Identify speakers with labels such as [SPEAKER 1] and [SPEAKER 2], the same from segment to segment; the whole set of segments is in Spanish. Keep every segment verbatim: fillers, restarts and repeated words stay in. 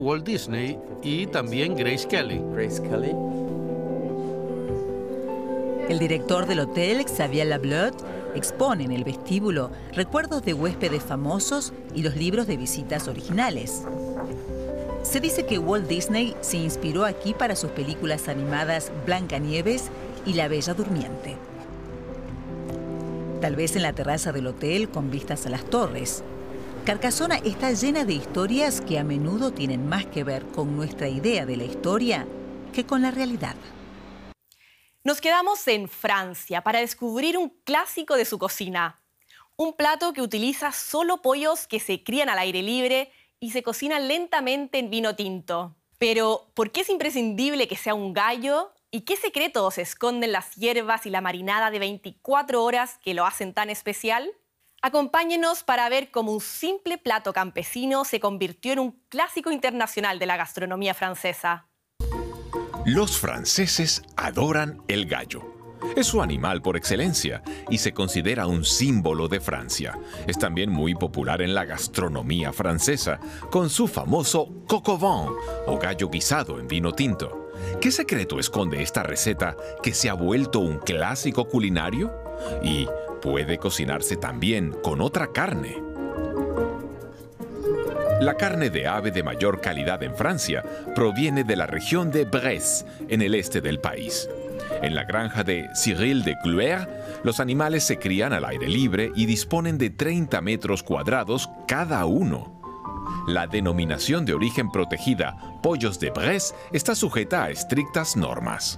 [SPEAKER 1] Walt Disney y también Grace Kelly.
[SPEAKER 2] Grace Kelly.
[SPEAKER 3] El director del hotel, Xavier Lablotte, expone en el vestíbulo recuerdos de huéspedes famosos y los libros de visitas originales. Se dice que Walt Disney se inspiró aquí para sus películas animadas Blancanieves y La Bella Durmiente. Tal vez en la terraza del hotel con vistas a las torres. Carcassona está llena de historias que a menudo tienen más que ver con nuestra idea de la historia que con la realidad.
[SPEAKER 4] Nos quedamos en Francia para descubrir un clásico de su cocina. Un plato que utiliza solo pollos que se crían al aire libre y se cocinan lentamente en vino tinto. Pero, ¿por qué es imprescindible que sea un gallo? ¿Y qué secretos esconden las hierbas y la marinada de veinticuatro horas que lo hacen tan especial? Acompáñenos para ver cómo un simple plato campesino se convirtió en un clásico internacional de la gastronomía francesa.
[SPEAKER 5] Los franceses adoran el gallo. Es su animal por excelencia y se considera un símbolo de Francia. Es también muy popular en la gastronomía francesa, con su famoso coq au vin, o gallo guisado en vino tinto. ¿Qué secreto esconde esta receta que se ha vuelto un clásico culinario? Y puede cocinarse también con otra carne. La carne de ave de mayor calidad en Francia proviene de la región de Bresse, en el este del país. En la granja de Cyril de Cluer, los animales se crían al aire libre y disponen de treinta metros cuadrados cada uno. La denominación de origen protegida Pollos de Bresse está sujeta a estrictas normas.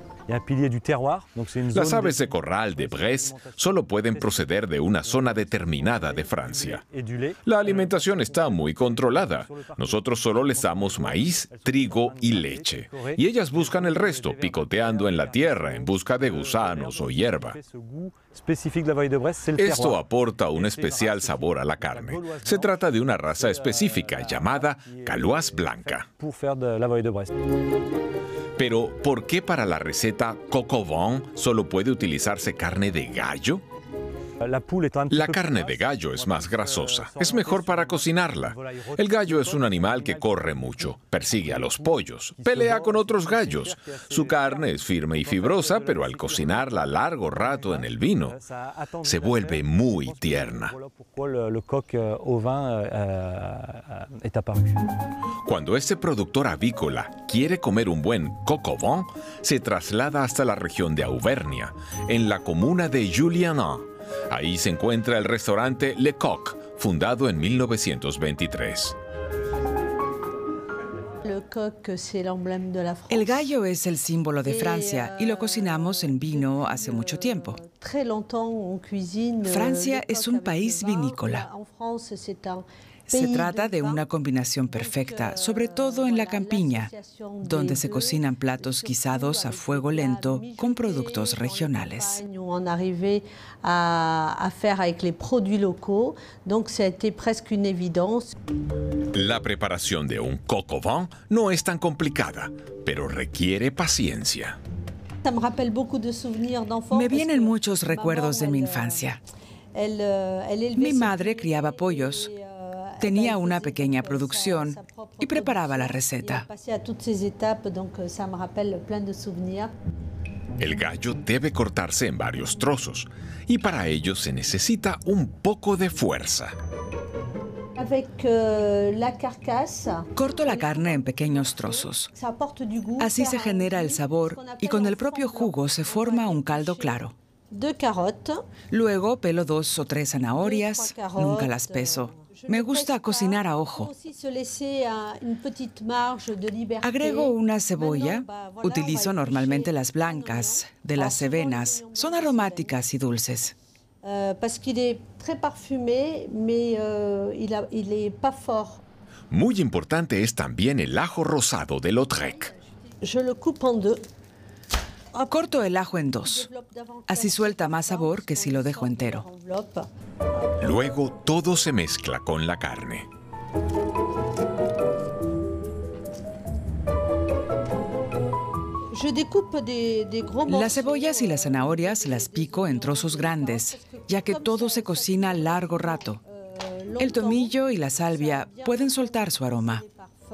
[SPEAKER 5] Las aves de corral de Bresse solo pueden proceder de una zona determinada de Francia. La alimentación está muy controlada. Nosotros solo les damos maíz, trigo y leche. Y ellas buscan el resto, picoteando en la tierra en busca de gusanos o hierba. Esto aporta un especial sabor a la carne. Se trata de una raza específica llamada Gauloise blanca. Pero, ¿por qué para la receta coq au vin solo puede utilizarse carne de gallo? La carne de gallo es más grasosa. Es mejor para cocinarla. El gallo es un animal que corre mucho, persigue a los pollos, pelea con otros gallos. Su carne es firme y fibrosa, pero al cocinarla largo rato en el vino, se vuelve muy tierna. Cuando este productor avícola quiere comer un buen coq au vin, se traslada hasta la región de Auvernia, en la comuna de Julianan. Ahí se encuentra el restaurante Le Coq, fundado en mil novecientos veintitrés.
[SPEAKER 6] El gallo es el símbolo de Francia y lo cocinamos en vino hace mucho tiempo. Francia es un país vinícola. Se trata de una combinación perfecta, sobre todo en la campiña, donde se cocinan platos guisados a fuego lento con productos regionales.
[SPEAKER 5] La preparación de un coq au vin no es tan complicada, pero requiere paciencia.
[SPEAKER 6] Me vienen muchos recuerdos de mi infancia. Mi madre criaba pollos. Tenía una pequeña producción y preparaba la receta.
[SPEAKER 5] El gallo debe cortarse en varios trozos y para ello se necesita un poco de fuerza.
[SPEAKER 6] Corto la carne en pequeños trozos. Así se genera el sabor y con el propio jugo se forma un caldo claro. Luego pelo dos o tres zanahorias, nunca las peso. Me gusta cocinar a ojo. Agrego una cebolla. Utilizo normalmente las blancas, de las cevenas. Son aromáticas y dulces.
[SPEAKER 5] Muy importante es también el ajo rosado de Lautrec.
[SPEAKER 6] Corto el ajo en dos. Así suelta más sabor que si lo dejo entero.
[SPEAKER 5] Luego todo se mezcla con la carne.
[SPEAKER 6] Las cebollas y las zanahorias las pico en trozos grandes, ya que todo se cocina largo rato. El tomillo y la salvia pueden soltar su aroma.